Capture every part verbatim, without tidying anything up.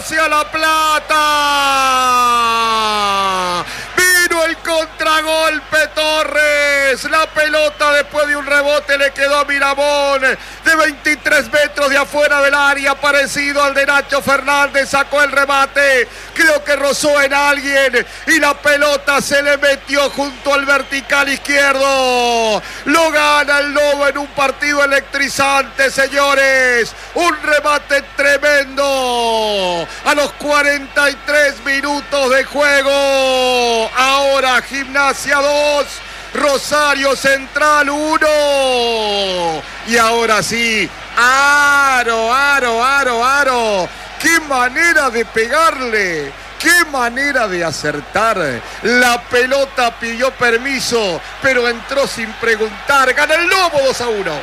hacia La Plata. Vino el contragolpe Torres. La pelota después de un rebote le quedó a Miramón de veintitrés metros de afuera del área, parecido al de Nacho Fernández. Sacó el remate, creo que rozó en alguien y la pelota se le metió junto al vertical izquierdo. Lo gana el Lobo en un partido electrizante, señores. Un remate tremendo a los cuarenta y tres minutos de juego. Ahora Gimnasia dos, Rosario Central uno. Y ahora sí, aro, aro, aro, aro. ¡Qué manera de pegarle! ¡Qué manera de acertar! La pelota pidió permiso, pero entró sin preguntar. Gana el Lobo dos a uno.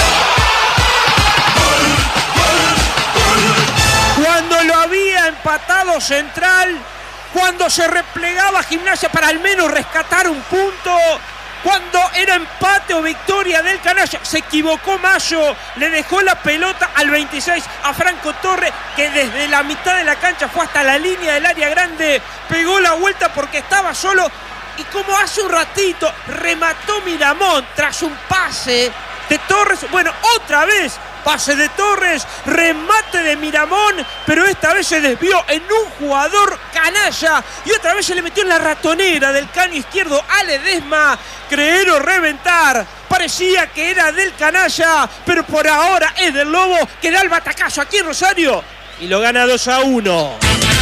Cuando lo había empatado Central, cuando se replegaba Gimnasia para al menos rescatar un punto, cuando era empate o victoria del Canalla, se equivocó Mayo, le dejó la pelota al veintiséis a Franco Torres, que desde la mitad de la cancha fue hasta la línea del área grande, pegó la vuelta porque estaba solo, y como hace un ratito remató Miramón tras un pase de Torres. Bueno, otra vez pase de Torres, remate de Miramón, pero esta vez se desvió en un jugador Canalla y otra vez se le metió en la ratonera del caño izquierdo a Ledesma. Creer o reventar, parecía que era del Canalla, pero por ahora es del Lobo, que da el batacazo aquí en Rosario y lo gana dos a uno.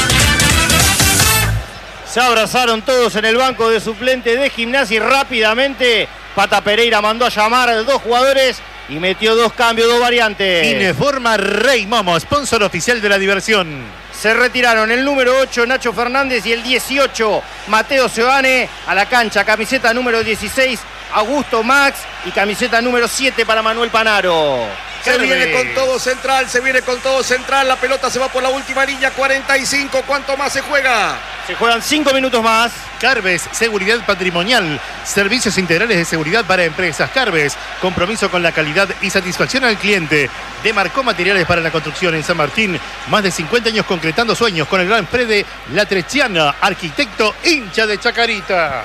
Se abrazaron todos en el banco de suplente de Gimnasia y rápidamente Pata Pereira mandó a llamar a dos jugadores y metió dos cambios, dos variantes. Informa Rey Momo, sponsor oficial de la diversión. Se retiraron el número ocho, Nacho Fernández, y el dieciocho, Mateo Sebane, a la cancha. Camiseta número dieciséis, Augusto Max, y camiseta número siete para Manuel Panaro. Se viene con todo Central, se viene con todo Central. La pelota se va por la última línea, cuarenta y cinco. ¿Cuánto más se juega? Se juegan cinco minutos más. Carbes, seguridad patrimonial, servicios integrales de seguridad para empresas. Carbes, compromiso con la calidad y satisfacción al cliente. Demarcó materiales para la construcción en San Martín. Más de cincuenta años concretando sueños con el gran Fede Latrechiana, arquitecto hincha de Chacarita.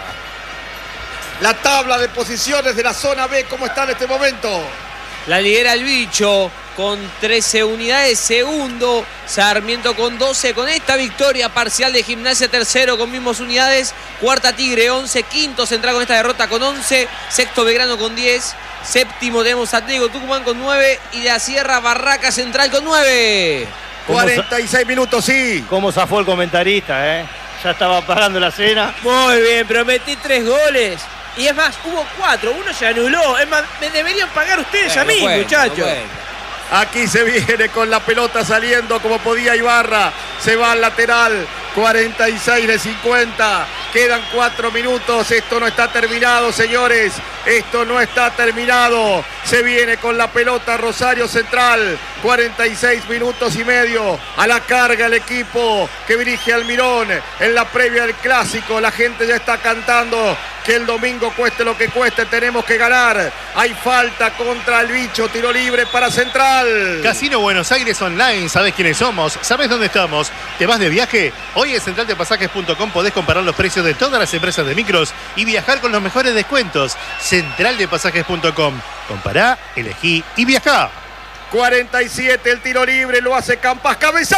La tabla de posiciones de la zona B, ¿cómo está en este momento? La lidera el Bicho con trece unidades, segundo Sarmiento con doce, con esta victoria parcial de Gimnasia, tercero con mismas unidades, cuarta Tigre once, quinto Central con esta derrota con once, sexto Belgrano con diez, séptimo tenemos Atlético Tucumán con nueve y de la Sierra Barraca Central con nueve. cuarenta y seis minutos, sí. ¿Cómo zafó el comentarista, eh? Ya estaba pagando la cena. Muy bien, pero metí tres goles. Y es más, hubo cuatro, uno se anuló. Es más, me deberían pagar ustedes bueno, a mí, bueno, muchachos. Bueno. Aquí se viene con la pelota saliendo como podía Ibarra. Se va al lateral, cuarenta y seis de cincuenta. Quedan cuatro minutos. Esto no está terminado, señores. Esto no está terminado. Se viene con la pelota Rosario Central. cuarenta y seis minutos y medio. A la carga el equipo que dirige Almirón. En la previa del clásico, la gente ya está cantando que el domingo cueste lo que cueste, tenemos que ganar. Hay falta contra el Bicho, tiro libre para Central. Casino Buenos Aires Online, ¿sabes quiénes somos? ¿Sabes dónde estamos? ¿Te vas de viaje? Hoy en central de pasajes punto com podés comparar los precios de todas las empresas de micros y viajar con los mejores descuentos. central de pasajes punto com. Compará, elegí y viajá. cuarenta y siete, el tiro libre, lo hace Campas,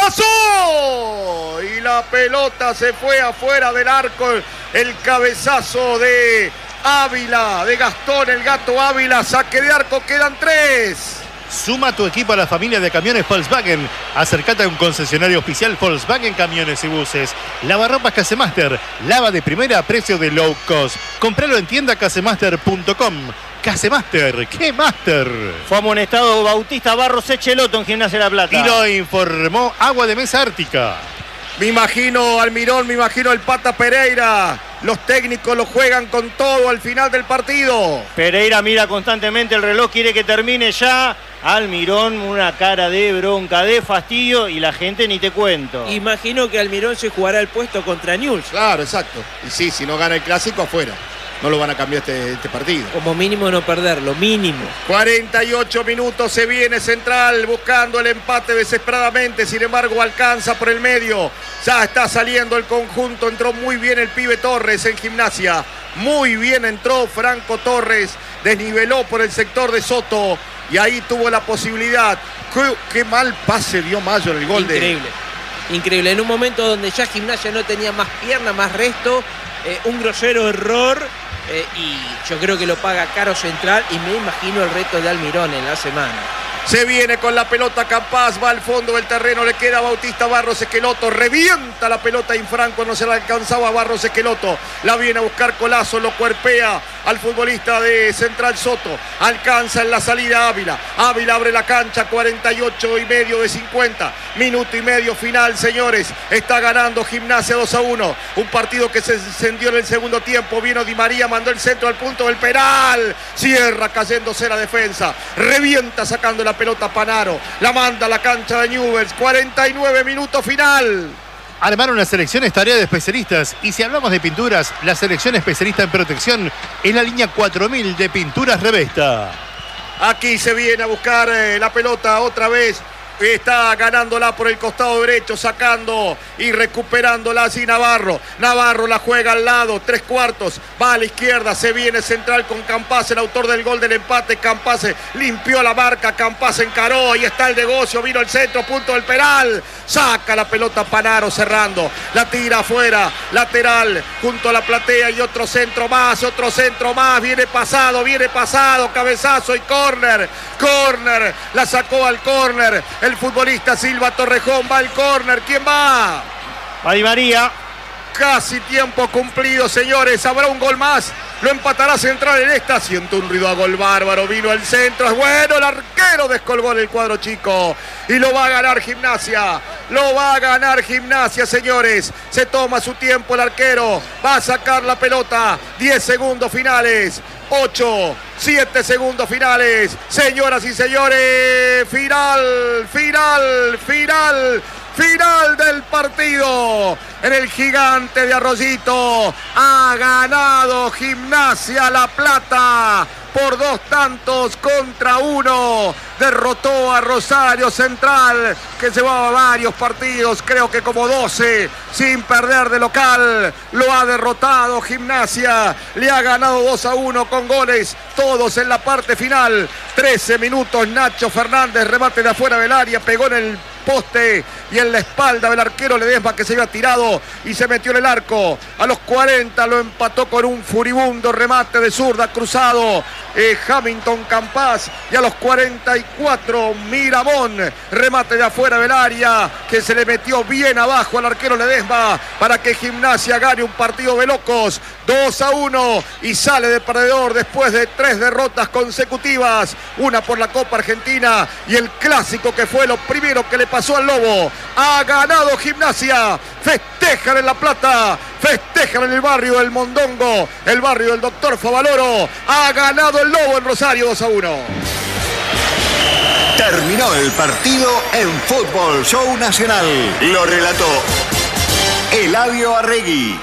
cabezazo. Y la pelota se fue afuera del arco. El cabezazo de Ávila, de Gastón, el Gato Ávila. Saque de arco, quedan tres. Suma tu equipo a la familia de camiones Volkswagen. Acércate a un concesionario oficial Volkswagen Camiones y Buses. Lavarropas Casemaster. Lava de primera a precio de low cost. Compralo en tienda casemaster punto com. Casemaster, ¿qué master? Fue amonestado Bautista Barros Echeloto en Gimnasia de La Plata. Y lo informó Agua de Mesa Ártica. Me imagino Almirón, me imagino el Pata Pereira. Los técnicos lo juegan con todo al final del partido. Pereira mira constantemente el reloj, quiere que termine ya. Almirón, una cara de bronca, de fastidio, y la gente ni te cuento. Imagino que Almirón se jugará el puesto contra Newell's. Claro, exacto. Y sí, si no gana el clásico, afuera. no lo van a cambiar este, este partido. Como mínimo no perderlo, mínimo. cuarenta y ocho minutos, se viene Central buscando el empate desesperadamente, sin embargo alcanza por el medio, ya está saliendo el conjunto, entró muy bien el pibe Torres en Gimnasia, muy bien entró Franco Torres, desniveló por el sector de Soto y ahí tuvo la posibilidad. Qué, qué mal pase dio Mayo en el gol. Increíble. de... Increíble, en un momento donde ya Gimnasia no tenía más pierna, más resto, eh, un grosero error, eh, y yo creo que lo paga caro Central, y me imagino el reto de Almirón en la semana. Se viene con la pelota Campás, va al fondo del terreno, le queda a Bautista Barros Esqueloto, revienta la pelota Infranco, no se la alcanzaba Barros Esqueloto, la viene a buscar Colazo, lo cuerpea al futbolista de Central Soto, alcanza en la salida Ávila, Ávila abre la cancha, cuarenta y ocho y medio de cincuenta, minuto y medio final, señores, está ganando Gimnasia dos a uno, un partido que se encendió en el segundo tiempo, vino Di María, mandó el centro al punto del penal, cierra cayéndose la defensa, revienta sacando la pelota Panaro, la manda a la cancha de Newell's, cuarenta y nueve minutos final. Armaron la selección es tarea de especialistas y si hablamos de pinturas, la selección especialista en protección es la línea cuatro mil de Pinturas Revesta. Aquí se viene a buscar eh, la pelota otra vez. Está ganándola por el costado derecho, sacando y recuperándola así Navarro. Navarro la juega al lado, tres cuartos, va a la izquierda, se viene Central con Campás, el autor del gol del empate. Campás limpió la marca, Campás encaró, ahí está el negocio, vino el centro, punto del penal. Saca la pelota Panaro cerrando, la tira afuera, lateral, junto a la platea y otro centro más, otro centro más, viene pasado, viene pasado, cabezazo y córner, córner, la sacó al córner. El futbolista Silva Torrejón va al córner. ¿Quién va? Va Di María. Casi tiempo cumplido, señores. Habrá un gol más. Lo empatará Central en esta. Siento un ruido a gol bárbaro. Vino el centro. Es bueno. El arquero descolgó en el cuadro chico. Y lo va a ganar Gimnasia. Lo va a ganar Gimnasia, señores. Se toma su tiempo el arquero. Va a sacar la pelota. diez segundos finales. ocho, siete segundos finales. Señoras y señores, final, final, final, final del partido. En el Gigante de Arroyito ha ganado Gimnasia La Plata por dos tantos contra uno. Derrotó a Rosario Central, que llevaba varios partidos, creo que como doce, sin perder de local. Lo ha derrotado Gimnasia, le ha ganado dos a uno con goles, todos en la parte final. trece minutos, Nacho Fernández, remate de afuera del área, pegó en el poste y en la espalda del arquero Ledesma, que se había tirado y se metió en el arco. A los cuarenta lo empató con un furibundo remate de zurda cruzado eh, Hamilton Campás, y a los cuarenta y cuatro Miramón, remate de afuera del área que se le metió bien abajo al arquero Ledesma para que Gimnasia gane un partido de locos, dos a uno, y sale de perdedor después de tres derrotas consecutivas, una por la Copa Argentina y el clásico que fue lo primero que le pasó al Lobo. Ha ganado Gimnasia, festejan en La Plata, festejan en el barrio del Mondongo, el barrio del Doctor Favaloro. Ha ganado el Lobo en Rosario dos a uno. Terminó el partido en Fútbol Show Nacional. Lo relató Eladio Arregui.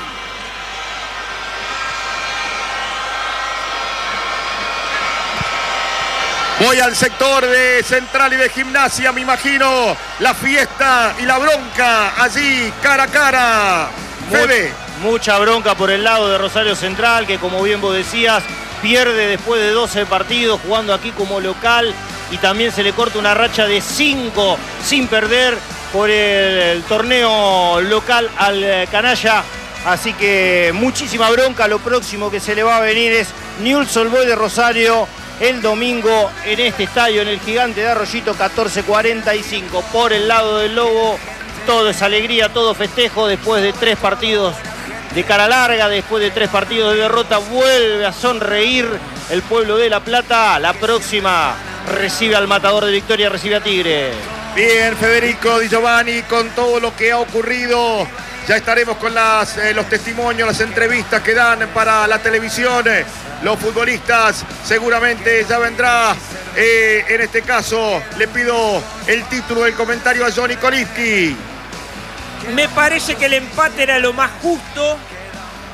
Voy al sector de Central y de Gimnasia, me imagino la fiesta y la bronca allí, cara a cara. Fede. Mucha bronca por el lado de Rosario Central, que como bien vos decías, pierde después de doce partidos jugando aquí como local, y también se le corta una racha de cinco sin perder por el, el torneo local al canalla. Así que muchísima bronca. Lo próximo que se le va a venir es Newell's Old Boys de Rosario el domingo en este estadio, en el Gigante de Arroyito, catorce cuarenta y cinco. Por el lado del Lobo, todo es alegría, todo festejo. Después de tres partidos de cara larga, después de tres partidos de derrota, vuelve a sonreír el pueblo de La Plata. La próxima recibe al Matador de Victoria, recibe a Tigre. Bien, Federico Di Giovanni, con todo lo que ha ocurrido. Ya estaremos con las, eh, los testimonios, las entrevistas que dan para la televisión. Los futbolistas seguramente ya vendrá. Eh, en este caso le pido el título del comentario a Johnny Kolipski. Me parece que el empate era lo más justo.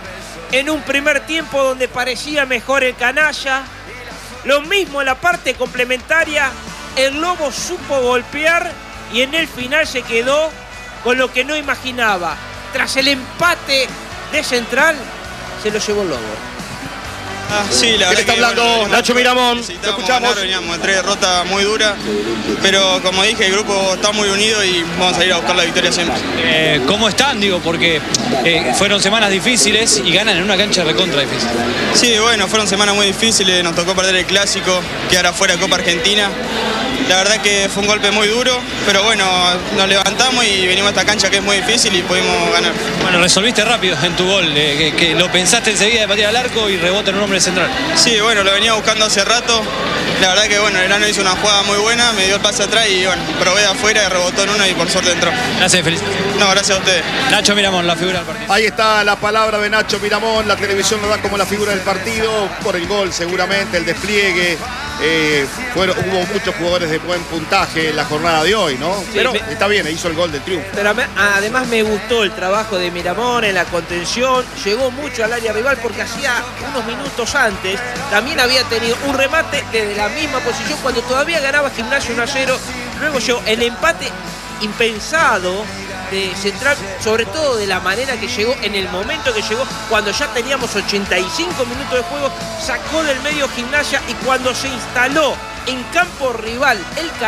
en un primer tiempo donde parecía mejor el canalla. Lo mismo en la parte complementaria, el Lobo supo golpear y en el final se quedó con lo que no imaginaba. Tras el empate de Central, se lo llevó el Lobo. Ah, sí, la ¿Quién verdad está que, hablando? bueno, Nacho Miramón. Lo escuchamos. Ganar, veníamos de tres derrotas muy duras, pero como dije, el grupo está muy unido y vamos a ir a buscar la victoria siempre. Eh, ¿Cómo están? Digo, porque eh, fueron semanas difíciles y ganan en una cancha recontra difícil. Sí, bueno, fueron semanas muy difíciles, nos tocó perder el Clásico, quedar afuera de Copa Argentina. La verdad que fue un golpe muy duro, pero bueno, nos levantamos y venimos a esta cancha que es muy difícil y pudimos ganar. Bueno, resolviste rápido en tu gol, eh, que, que lo pensaste enseguida de patear al arco y rebota en un hombre central. Sí, bueno, lo venía buscando hace rato. La verdad que bueno, el Enano hizo una jugada muy buena, me dio el pase atrás y bueno, probé de afuera, rebotó en uno y por suerte entró. Gracias, felicitaciones. No, gracias a ustedes. Nacho Miramón, la figura del partido. Ahí está la palabra de Nacho Miramón, la televisión lo da como la figura del partido, por el gol seguramente, el despliegue. Eh, fueron, hubo muchos jugadores de buen puntaje en la jornada de hoy, ¿no? Sí, Pero me... está bien, hizo el gol del triunfo. Pero además me gustó el trabajo de Miramón en la contención, llegó mucho al área rival porque hacía unos minutos antes también había tenido un remate desde la misma posición cuando todavía ganaba Gimnasia uno a cero. Luego llegó el empate impensado de Central, sobre todo de la manera que llegó, en el momento que llegó, cuando ya teníamos ochenta y cinco minutos de juego, sacó del medio Gimnasia y cuando se instaló en campo rival el